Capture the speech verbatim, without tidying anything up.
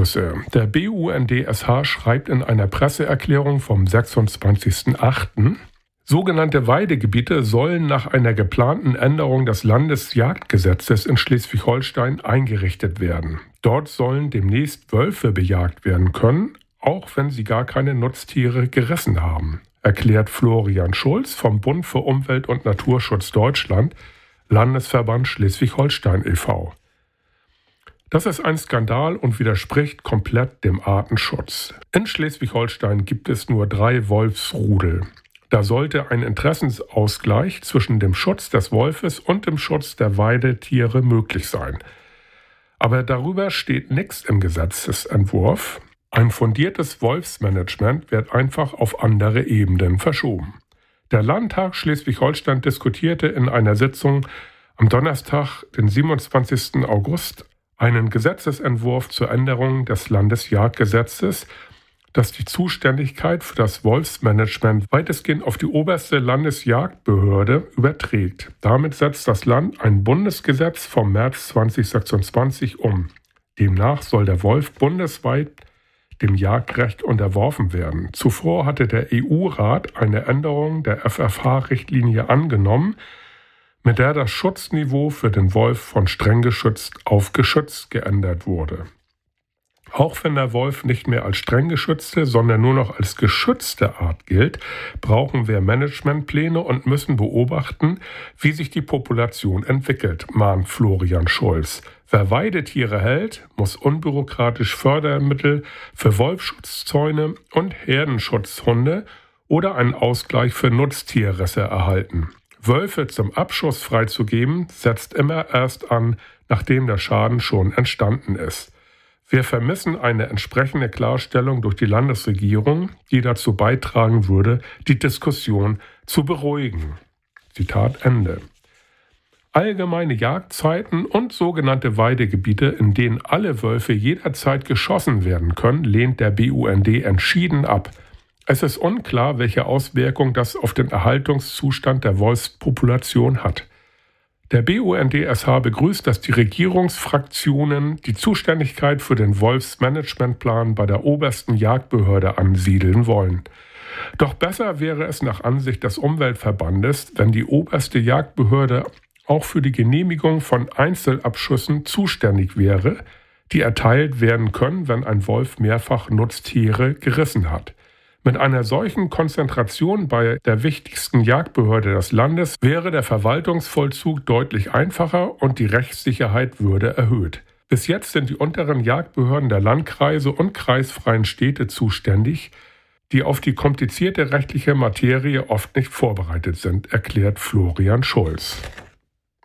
Ausschlüsse. Der B U N D S H schreibt in einer Presseerklärung vom sechsundzwanzigsten achten Sogenannte Weidegebiete sollen nach einer geplanten Änderung des Landesjagdgesetzes in Schleswig-Holstein eingerichtet werden. Dort sollen demnächst Wölfe bejagt werden können, auch wenn sie gar keine Nutztiere gerissen haben, erklärt Florian Schulz vom Bund für Umwelt und Naturschutz Deutschland, Landesverband Schleswig-Holstein e V Das ist ein Skandal und widerspricht komplett dem Artenschutz. In Schleswig-Holstein gibt es nur drei Wolfsrudel. Da sollte ein Interessensausgleich zwischen dem Schutz des Wolfes und dem Schutz der Weidetiere möglich sein. Aber darüber steht nichts im Gesetzesentwurf. Ein fundiertes Wolfsmanagement wird einfach auf andere Ebenen verschoben. Der Landtag Schleswig-Holstein diskutierte in einer Sitzung am Donnerstag, den siebenundzwanzigsten August, einen Gesetzesentwurf zur Änderung des Landesjagdgesetzes, das die Zuständigkeit für das Wolfsmanagement weitestgehend auf die oberste Landesjagdbehörde überträgt. Damit setzt das Land ein Bundesgesetz vom März zweitausendsechsundzwanzig um. Demnach soll der Wolf bundesweit dem Jagdrecht unterworfen werden. Zuvor hatte der E U-Rat eine Änderung der F F H-Richtlinie angenommen, mit der das Schutzniveau für den Wolf von streng geschützt auf geschützt geändert wurde. Auch wenn der Wolf nicht mehr als streng geschützte, sondern nur noch als geschützte Art gilt, brauchen wir Managementpläne und müssen beobachten, wie sich die Population entwickelt, mahnt Florian Schulz. Wer Weidetiere hält, muss unbürokratisch Fördermittel für Wolfsschutzzäune und Herdenschutzhunde oder einen Ausgleich für Nutztierrisse erhalten. Wölfe zum Abschuss freizugeben, setzt immer erst an, nachdem der Schaden schon entstanden ist. Wir vermissen eine entsprechende Klarstellung durch die Landesregierung, die dazu beitragen würde, die Diskussion zu beruhigen. Zitat Ende. Allgemeine Jagdzeiten und sogenannte Weidegebiete, in denen alle Wölfe jederzeit geschossen werden können, lehnt der B U N D entschieden ab. Es ist unklar, welche Auswirkungen das auf den Erhaltungszustand der Wolfspopulation hat. Der B U N D S H begrüßt, dass die Regierungsfraktionen die Zuständigkeit für den Wolfsmanagementplan bei der obersten Jagdbehörde ansiedeln wollen. Doch besser wäre es nach Ansicht des Umweltverbandes, wenn die oberste Jagdbehörde auch für die Genehmigung von Einzelabschüssen zuständig wäre, die erteilt werden können, wenn ein Wolf mehrfach Nutztiere gerissen hat. Mit einer solchen Konzentration bei der wichtigsten Jagdbehörde des Landes wäre der Verwaltungsvollzug deutlich einfacher und die Rechtssicherheit würde erhöht. Bis jetzt sind die unteren Jagdbehörden der Landkreise und kreisfreien Städte zuständig, die auf die komplizierte rechtliche Materie oft nicht vorbereitet sind, erklärt Florian Schulz.